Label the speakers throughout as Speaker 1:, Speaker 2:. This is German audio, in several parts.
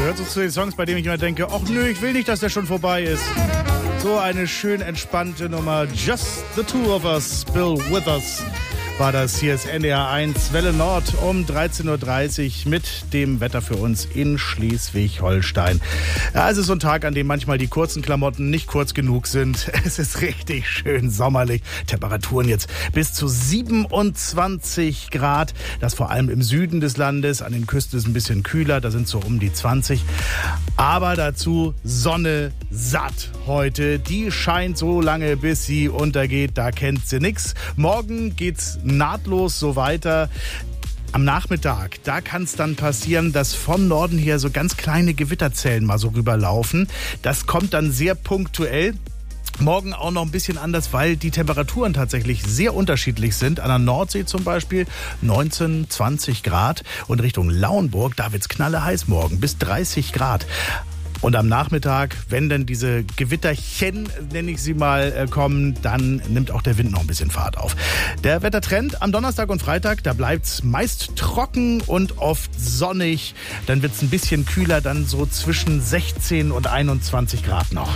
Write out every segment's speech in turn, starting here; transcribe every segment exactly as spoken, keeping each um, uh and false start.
Speaker 1: Gehört so zu den Songs, bei denen ich immer denke, ach nö, ich will nicht, dass der schon vorbei ist. So eine schön entspannte Nummer. Just the two of us, Bill Withers war das. Hier ist N D R eins Welle Nord um dreizehn Uhr dreißig mit dem Wetter für uns in Schleswig-Holstein. Ja, es ist so ein Tag, an dem manchmal die kurzen Klamotten nicht kurz genug sind. Es ist richtig schön sommerlich. Temperaturen jetzt bis zu siebenundzwanzig Grad. Das vor allem im Süden des Landes. An den Küsten ist es ein bisschen kühler. Da sind so um die zwanzig. Aber dazu Sonne satt heute. Die scheint so lange, bis sie untergeht. Da kennt sie nix. Morgen geht's nahtlos so weiter. Am Nachmittag, da kann es dann passieren, dass von Norden her so ganz kleine Gewitterzellen mal so rüberlaufen. Das kommt dann sehr punktuell. Morgen auch noch ein bisschen anders, weil die Temperaturen tatsächlich sehr unterschiedlich sind. An der Nordsee zum Beispiel neunzehn, zwanzig Grad und Richtung Lauenburg, da wird's knalleheiß morgen, bis dreißig Grad. Und am Nachmittag, wenn dann diese Gewitterchen, nenne ich sie mal, kommen, dann nimmt auch der Wind noch ein bisschen Fahrt auf. Der Wettertrend am Donnerstag und Freitag, da bleibt's meist trocken und oft sonnig. Dann wird's ein bisschen kühler, dann so zwischen sechzehn und einundzwanzig Grad noch.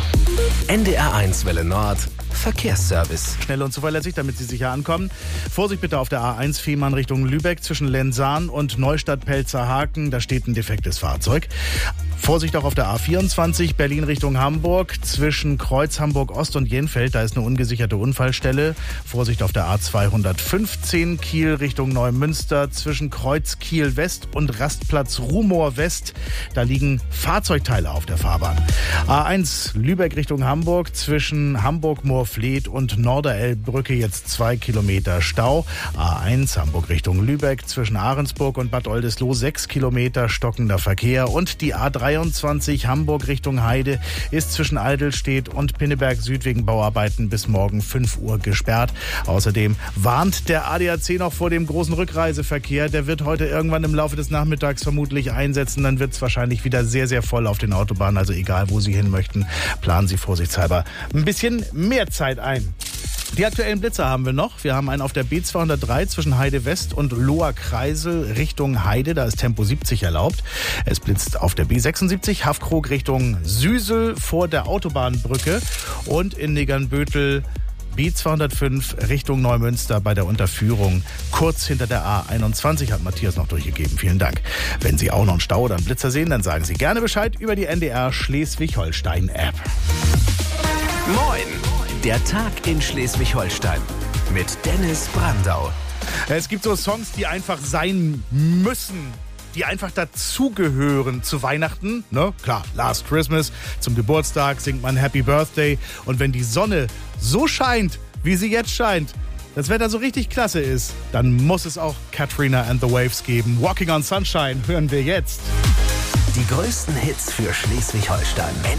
Speaker 2: N D R eins Welle Nord Verkehrsservice.
Speaker 1: Schnell und zuverlässig, damit Sie sicher ankommen. Vorsicht bitte auf der A eins Fehmarn Richtung Lübeck zwischen Lenzahn und Neustadt-Pelzerhaken. Da steht ein defektes Fahrzeug. Vorsicht auch auf der A vierundzwanzig Berlin Richtung Hamburg zwischen Kreuz Hamburg Ost und Jenfeld. Da ist eine ungesicherte Unfallstelle. Vorsicht auf der A zweihundertfünfzehn Kiel Richtung Neumünster zwischen Kreuz Kiel West und Rastplatz Rumohr West. Da liegen Fahrzeugteile auf der Fahrbahn. A eins Lübeck Richtung Hamburg zwischen Hamburg-Moorfleet und Norderelbbrücke jetzt zwei Kilometer Stau. A eins Hamburg Richtung Lübeck zwischen Ahrensburg und Bad Oldesloe sechs Kilometer stockender Verkehr. Und die A dreiundzwanzig Hamburg Richtung Heide ist zwischen Eidelstedt und Pinneberg Süd wegen Bauarbeiten bis morgen fünf Uhr gesperrt. Außerdem warnt der A D A C noch vor dem großen Rückreiseverkehr. Der wird heute irgendwann im Laufe des Nachmittags vermutlich einsetzen. Dann wird es wahrscheinlich wieder sehr, sehr voll auf den Autobahnen. Also egal, wo Sie hin möchten, planen Sie vorsichtshalber ein bisschen mehr Zeit ein. Die aktuellen Blitzer haben wir noch. Wir haben einen auf der B zweihundertdrei zwischen Heide West und Loher Kreisel Richtung Heide. Da ist Tempo siebzig erlaubt. Es blitzt auf der B sechsundsiebzig Haffkrog Richtung Süsel vor der Autobahnbrücke und in Negernbötel B zweihundertfünf Richtung Neumünster bei der Unterführung. Kurz hinter der A einundzwanzig hat Matthias noch durchgegeben. Vielen Dank. Wenn Sie auch noch einen Stau oder einen Blitzer sehen, dann sagen Sie gerne Bescheid über die N D R Schleswig-Holstein-App.
Speaker 2: Moin! Der Tag in Schleswig-Holstein mit Dennis Brandau.
Speaker 1: Es gibt so Songs, die einfach sein müssen, die einfach dazugehören zu Weihnachten. Ne? Klar, Last Christmas, zum Geburtstag singt man Happy Birthday. Und wenn die Sonne so scheint, wie sie jetzt scheint, das Wetter so richtig klasse ist, dann muss es auch Katrina and the Waves geben. Walking on Sunshine hören wir jetzt.
Speaker 2: Die größten Hits für Schleswig-Holstein.